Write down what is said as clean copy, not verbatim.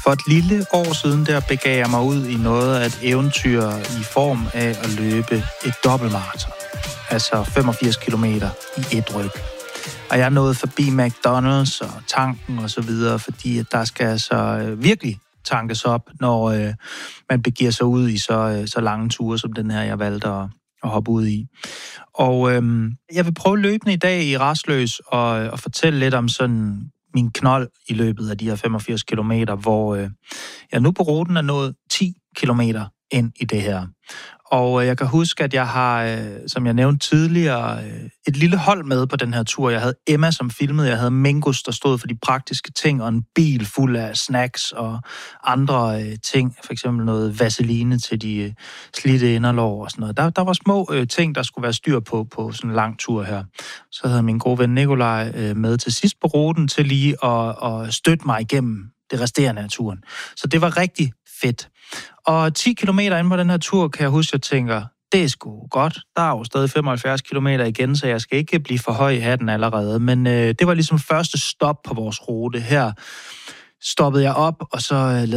For et lille år siden, der begav jeg mig ud i noget af et eventyr i form af at løbe et dobbeltmaraton. Altså 85 kilometer i et ryg. Og jeg nåede forbi McDonald's og tanken og så videre, fordi at der skal altså virkelig tankes op, når man begiver sig ud i så lange ture, som den her, jeg valgte at hoppe ud i. Og jeg vil prøve løbende i dag i Rastløs og fortælle lidt om sådan min knold i løbet af de her 85 kilometer, hvor jeg nu på ruten er nået 10 kilometer ind i det her. Og jeg kan huske, at jeg har, som jeg nævnte tidligere, et lille hold med på den her tur. Jeg havde Emma, som filmede. Jeg havde Mingus, der stod for de praktiske ting, og en bil fuld af snacks og andre ting. For eksempel noget vaseline til de slidte inderlov og sådan noget. Der var små ting, der skulle være styr på sådan en lang tur her. Så havde min gode ven Nikolaj med til sidst på ruten til lige at støtte mig igennem det resterende af turen. Så det var rigtig fedt. Og 10 kilometer inde på den her tur, kan jeg huske, at jeg tænker, det er sgu godt. Der er jo stadig 75 kilometer igen, så jeg skal ikke blive for høj i hatten allerede. Men det var ligesom første stop på vores rute. Her stoppede jeg op, og så